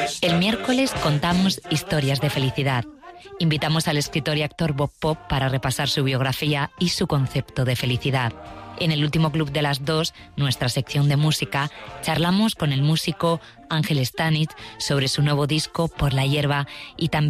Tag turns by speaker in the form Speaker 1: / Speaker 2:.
Speaker 1: El miércoles contamos historias de felicidad. Invitamos al escritor y actor Bob Pop para repasar su biografía y su concepto de felicidad. En el último Club de las 2, nuestra sección de música, charlamos con el músico Ángel Stanich sobre su nuevo disco Por la hierba y también